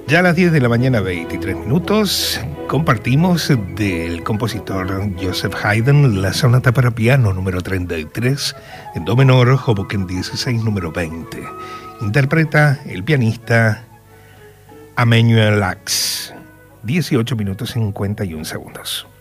Ya a las 10 de la mañana, 23 minutos, compartimos del compositor Joseph Haydn la sonata para piano número 33, en do menor, Hoboken 16, número 20. Interpreta el pianista Emmanuel Lacks. 18 minutos 51 segundos.